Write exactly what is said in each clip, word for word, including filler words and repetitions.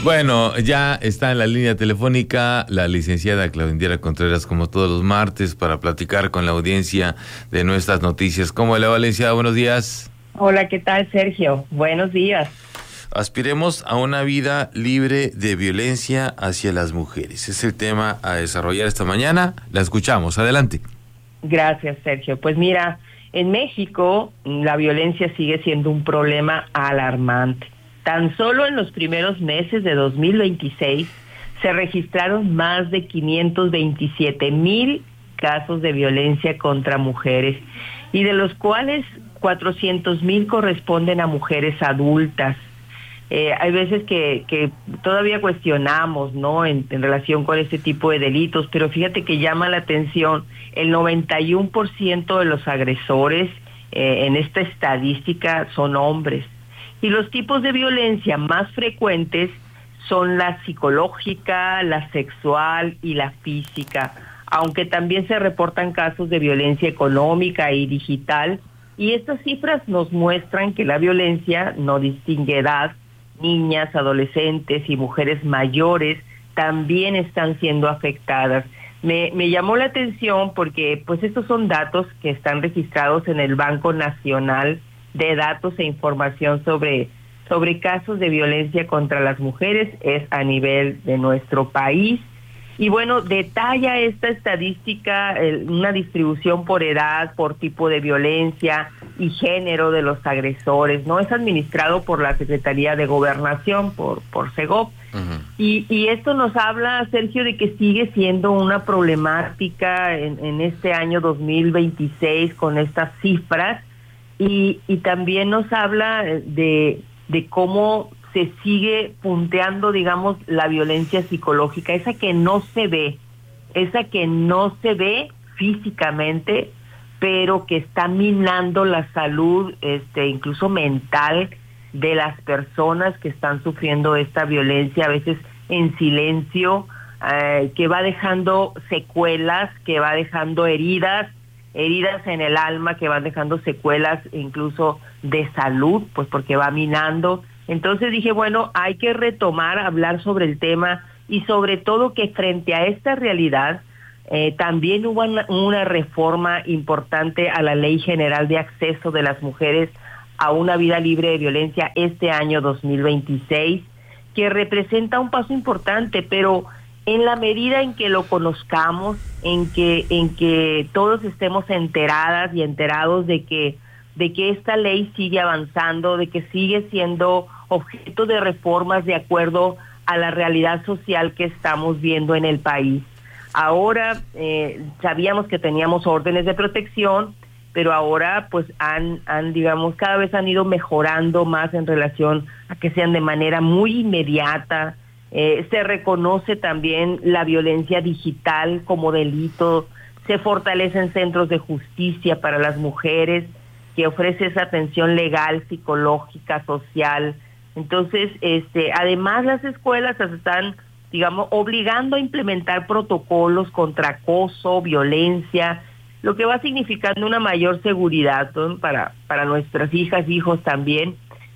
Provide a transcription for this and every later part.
Bueno, ya está en la línea telefónica la licenciada Claudindira Contreras, como todos los martes, para platicar con la audiencia de nuestras noticias. ¿Cómo le va, licenciada? Buenos días. Hola, ¿qué tal, Sergio? Buenos días. Aspiremos a una vida libre de violencia hacia las mujeres. Es el tema a desarrollar esta mañana. La escuchamos. Adelante. Gracias, Sergio. Pues mira, en México la violencia sigue siendo un problema alarmante. Tan solo en los primeros meses de dos mil veintiséis se registraron más de quinientos veintisiete mil casos de violencia contra mujeres, y de los cuales cuatrocientos mil corresponden a mujeres adultas. Eh, hay veces que, que todavía cuestionamos, ¿no?, en, en relación con este tipo de delitos, pero fíjate que llama la atención, el noventa y uno por ciento de los agresores eh, en esta estadística son hombres. Y los tipos de violencia más frecuentes son la psicológica, la sexual y la física, aunque también se reportan casos de violencia económica y digital, y estas cifras nos muestran que la violencia no distingue edad. Niñas, adolescentes y mujeres mayores también están siendo afectadas. Me, me llamó la atención porque pues estos son datos que están registrados en el Banco Nacional de Datos e Información sobre, sobre casos de violencia contra las mujeres, es a nivel de nuestro país. Y bueno, detalla esta estadística eh, una distribución por edad, por tipo de violencia y género de los agresores, ¿no? Es administrado por la Secretaría de Gobernación, por, por Segov. Uh-huh. Y, y esto nos habla, Sergio, de que sigue siendo una problemática en, en este año dos mil veintiséis con estas cifras, y, y también nos habla de, de cómo se sigue punteando, digamos, la violencia psicológica, esa que no se ve, esa que no se ve físicamente, pero que está minando la salud, este, incluso mental, de las personas que están sufriendo esta violencia, a veces en silencio, eh, que va dejando secuelas, que va dejando heridas, heridas en el alma, que van dejando secuelas incluso de salud, pues porque va minando. Entonces dije, bueno, hay que retomar, hablar sobre el tema, y sobre todo que frente a esta realidad eh, también hubo una, una reforma importante a la Ley General de Acceso de las Mujeres a una Vida Libre de Violencia este año dos mil veintiséis, que representa un paso importante, pero en la medida en que lo conozcamos, en que, en que todos estemos enteradas y enterados de que de que esta ley sigue avanzando, de que sigue siendo objeto de reformas de acuerdo a la realidad social que estamos viendo en el país. Ahora eh, sabíamos que teníamos órdenes de protección, pero ahora pues han, han, digamos, cada vez han ido mejorando más en relación a que sean de manera muy inmediata. Eh, se reconoce también la violencia digital como delito, se fortalecen centros de justicia para las mujeres, que ofrece esa atención legal, psicológica, social. Entonces, este, además las escuelas se están, digamos, obligando a implementar protocolos contra acoso, violencia, lo que va significando una mayor seguridad, ¿no?, para, para nuestras hijas, hijos también.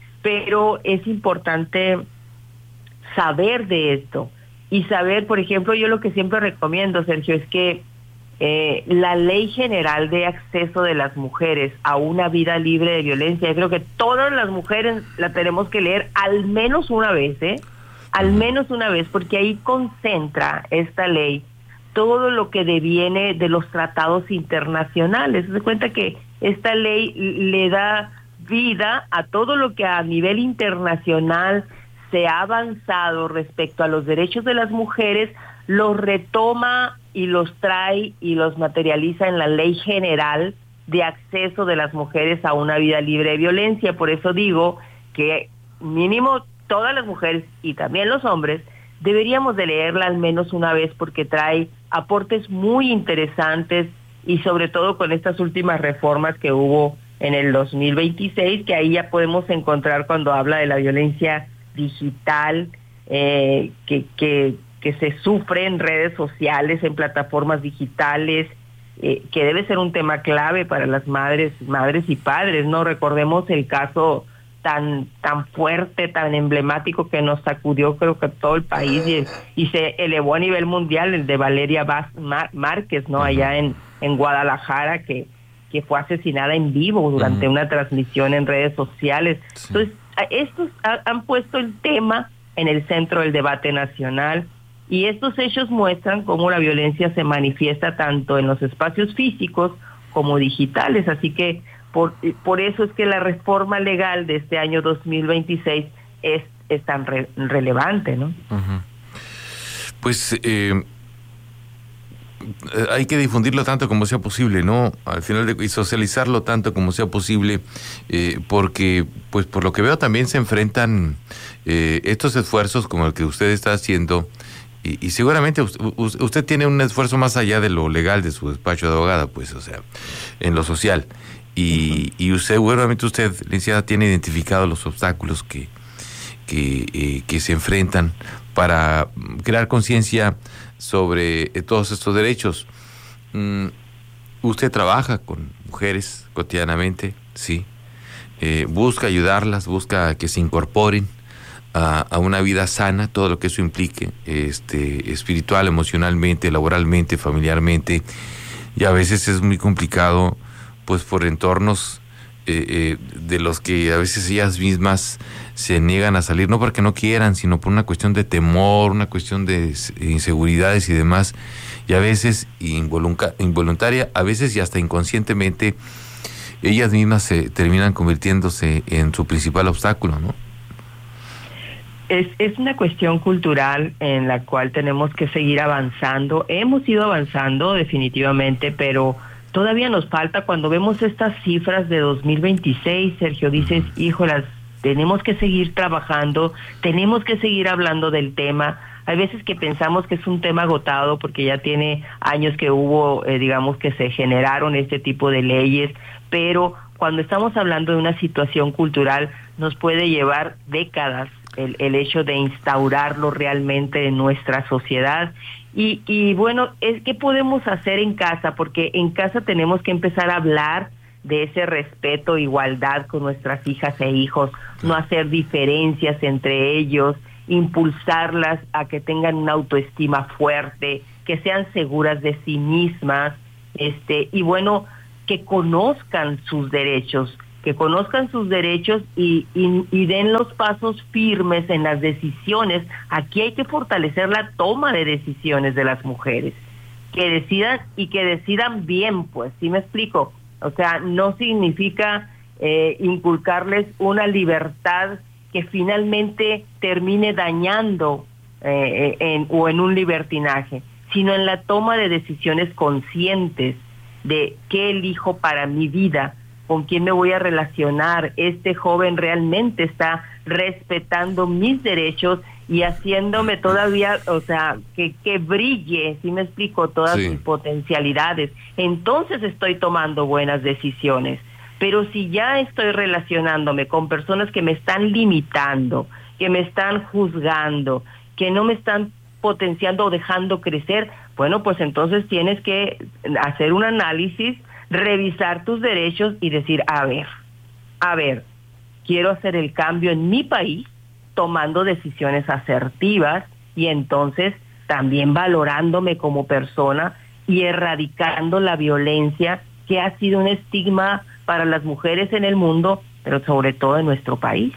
Pero es importante saber de esto y saber, por ejemplo, yo lo que siempre recomiendo, Sergio, es que Eh, la Ley General de Acceso de las Mujeres a una Vida Libre de Violencia, yo creo que todas las mujeres la tenemos que leer al menos una vez, ¿eh? Al menos una vez, porque ahí concentra esta ley todo lo que deviene de los tratados internacionales. Se cuenta que esta ley le da vida a todo lo que a nivel internacional se ha avanzado respecto a los derechos de las mujeres, los retoma y los trae y los materializa en la Ley General de Acceso de las Mujeres a una Vida Libre de Violencia. Por eso digo que mínimo todas las mujeres y también los hombres deberíamos de leerla al menos una vez, porque trae aportes muy interesantes, y sobre todo con estas últimas reformas que hubo en el dos mil veintiséis, que ahí ya podemos encontrar cuando habla de la violencia digital, eh, que, que que se sufre en redes sociales, en plataformas digitales, eh, que debe ser un tema clave para las madres, madres y padres, ¿no? Recordemos el caso tan tan fuerte, tan emblemático que nos sacudió creo que todo el país y, y se elevó a nivel mundial, el de Valeria Vaz, Mar, Márquez, ¿no? Uh-huh. Allá en, en Guadalajara, que, que fue asesinada en vivo durante uh-huh. una transmisión en redes sociales. Sí. Entonces, estos ha, han puesto el tema en el centro del debate nacional y estos hechos muestran cómo la violencia se manifiesta tanto en los espacios físicos como digitales, así que Por, por eso es que la reforma legal de este año dos mil veintiséis es, es tan re, relevante, ¿no? Uh-huh. Pues eh, hay que difundirlo tanto como sea posible, ¿no? Al final de, y socializarlo tanto como sea posible, eh, porque, pues por lo que veo también se enfrentan eh, estos esfuerzos como el que usted está haciendo. Y, y seguramente usted, usted tiene un esfuerzo más allá de lo legal de su despacho de abogada, pues, o sea, en lo social. Y, y usted, seguramente usted, licenciada, tiene identificado los obstáculos que, que, eh, que se enfrentan para crear conciencia sobre eh, todos estos derechos. Mm, usted trabaja con mujeres cotidianamente, sí. Eh, busca ayudarlas, busca que se incorporen a, a una vida sana, todo lo que eso implique, este, espiritual, emocionalmente, laboralmente, familiarmente. Y a veces es muy complicado, pues por entornos eh, eh, de los que a veces ellas mismas se niegan a salir, no porque no quieran, sino por una cuestión de temor, una cuestión de inseguridades y demás, y a veces involunta- involuntaria, a veces y hasta inconscientemente, ellas mismas se terminan convirtiéndose en su principal obstáculo, ¿no? Es, es una cuestión cultural en la cual tenemos que seguir avanzando. Hemos ido avanzando definitivamente, pero todavía nos falta. Cuando vemos estas cifras de dos mil veintiséis, Sergio, dices, híjolas, tenemos que seguir trabajando, tenemos que seguir hablando del tema. Hay veces que pensamos que es un tema agotado porque ya tiene años que hubo, eh, digamos, que se generaron este tipo de leyes, pero cuando estamos hablando de una situación cultural, nos puede llevar décadas el, el hecho de instaurarlo realmente en nuestra sociedad. Y, y bueno, es ¿qué podemos hacer en casa? Porque en casa tenemos que empezar a hablar de ese respeto, igualdad con nuestras hijas e hijos, no hacer diferencias entre ellos, impulsarlas a que tengan una autoestima fuerte, que sean seguras de sí mismas, este, y bueno, que conozcan sus derechos, que conozcan sus derechos y, y, y den los pasos firmes en las decisiones. Aquí hay que fortalecer la toma de decisiones de las mujeres, que decidan y que decidan bien, pues, ¿sí me explico? O sea, no significa eh, inculcarles una libertad que finalmente termine dañando eh, en, o en un libertinaje, sino en la toma de decisiones conscientes de qué elijo para mi vida, con quién me voy a relacionar. Este joven realmente está respetando mis derechos y haciéndome todavía, o sea, que, que brille, ¿sí me explico? Todas sí. mis potencialidades. Entonces estoy tomando buenas decisiones. Pero si ya estoy relacionándome con personas que me están limitando, que me están juzgando, que no me están potenciando o dejando crecer, bueno, pues entonces tienes que hacer un análisis, revisar tus derechos y decir, a ver, a ver, quiero hacer el cambio en mi país, tomando decisiones asertivas y entonces también valorándome como persona y erradicando la violencia que ha sido un estigma para las mujeres en el mundo, pero sobre todo en nuestro país.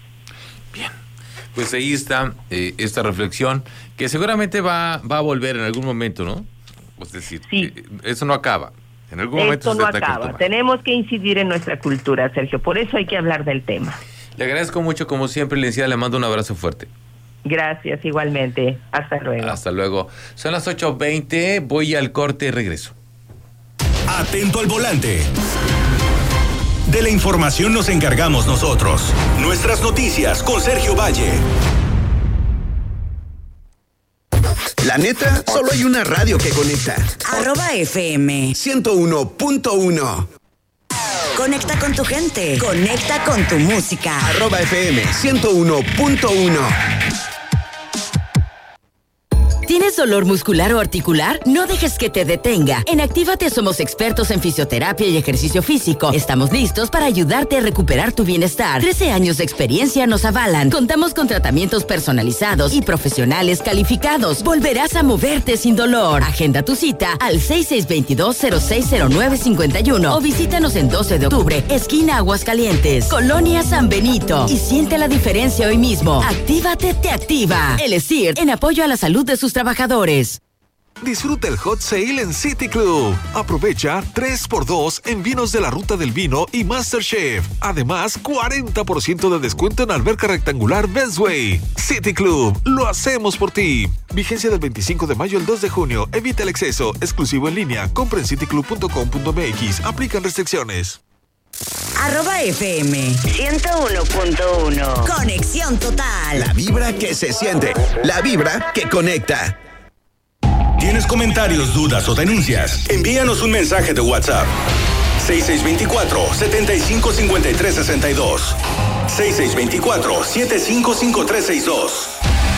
Bien, pues ahí está eh, esta reflexión que seguramente va, va a volver en algún momento, ¿no? Es decir, sí. eh, eso no acaba. En algún momento Esto no acaba. Tenemos que incidir en nuestra cultura, Sergio. Por eso hay que hablar del tema. Le agradezco mucho, como siempre, licenciada. Le mando un abrazo fuerte. Gracias, igualmente. Hasta luego. Hasta luego. Son las ocho veinte. Voy al corte y regreso. Atento al volante. De la información nos encargamos nosotros. Nuestras noticias con Sergio Valle. La neta, solo hay una radio que conecta. Arroba F M ciento uno punto uno. Conecta con tu gente. Conecta con tu música. Arroba F M ciento uno punto uno. ¿Tienes dolor muscular o articular? No dejes que te detenga. En Actívate somos expertos en fisioterapia y ejercicio físico. Estamos listos para ayudarte a recuperar tu bienestar. trece años de experiencia nos avalan. Contamos con tratamientos personalizados y profesionales calificados. Volverás a moverte sin dolor. Agenda tu cita al seis seis dos dos, cero seis cero nueve cinco uno o visítanos en doce de octubre, esquina Aguascalientes, Colonia San Benito, y siente la diferencia hoy mismo. Actívate te activa. El E S I R en apoyo a la salud de sus trabajadores. Disfruta el Hot Sale en City Club. Aprovecha tres por dos en vinos de la Ruta del Vino y MasterChef. Además, cuarenta por ciento de descuento en alberca rectangular Bestway. City Club, lo hacemos por ti. Vigencia del veinticinco de mayo al dos de junio. Evita el exceso. Exclusivo en línea. Compra en cityclub punto com punto m x. Aplican restricciones. Arroba F M ciento uno punto uno. Conexión total. La vibra que se siente. La vibra que conecta. ¿Tienes comentarios, dudas o denuncias? Envíanos un mensaje de WhatsApp. seis seis dos cuatro, siete cinco cinco tres seis dos. seis seis dos cuatro, siete cinco cinco tres seis dos.